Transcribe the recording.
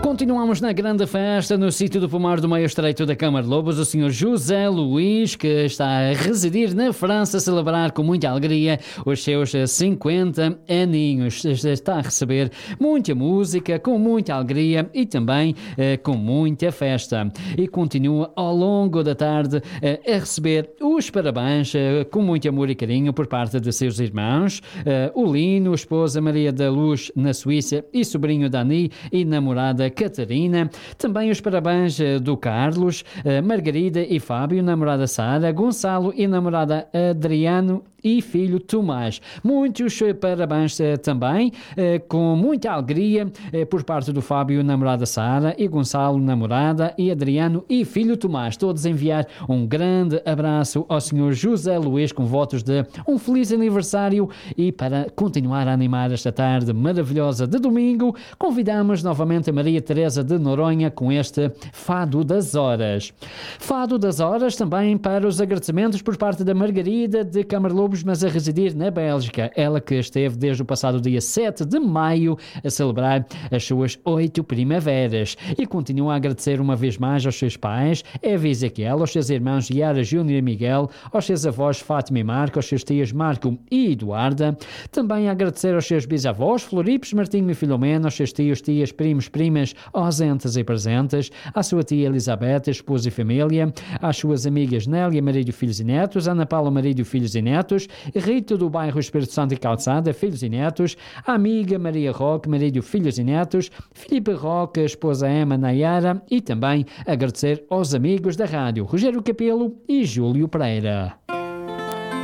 Continuamos na grande festa no sítio do Pomar do Meio Estreito da Câmara de Lobos. O senhor José Luís, que está a residir na França, a celebrar com muita alegria os seus 50 aninhos. Está a receber muita música, com muita alegria e também com muita festa. E continua ao longo da tarde a receber os parabéns com muito amor e carinho por parte de seus irmãos, o Lino, esposa Maria da Luz na Suíça e sobrinho Dani e namorada Catarina. Também os parabéns do Carlos, Margarida e Fábio, namorada Sara, Gonçalo e namorada Adriano e filho Tomás. Muitos parabéns também, com muita alegria, por parte do Fábio, namorada Sara, e Gonçalo, namorada, e Adriano e filho Tomás. Todos enviar um grande abraço ao senhor José Luís, com votos de um feliz aniversário. E para continuar a animar esta tarde maravilhosa de domingo, convidamos novamente a Maria Teresa de Noronha com este Fado das Horas. Fado das Horas também para os agradecimentos por parte da Margarida de Câmara de Lobos, mas a residir na Bélgica. Ela que esteve desde o passado dia 7 de maio a celebrar as suas 8 primaveras. E continua a agradecer uma vez mais aos seus pais, Eva e Ezequiel, aos seus irmãos Yara, Júnior e Miguel, aos seus avós Fátima e Marco, aos seus tios Marco e Eduarda. Também a agradecer aos seus bisavós Floripes, Martinho e Filomena, aos seus tios, tias, primos, primas, ausentes e presentes, à sua tia Elizabeth, esposa e família, às suas amigas Nélia, marido, filhos e netos, Ana Paula, marido, filhos e netos, Rita do bairro Espírito Santo e Calçada, filhos e netos, a amiga Maria Roque, marido, filhos e netos, Filipe Roque, esposa Emma, Nayara, e também agradecer aos amigos da rádio Rogério Capelo e Júlio Pereira.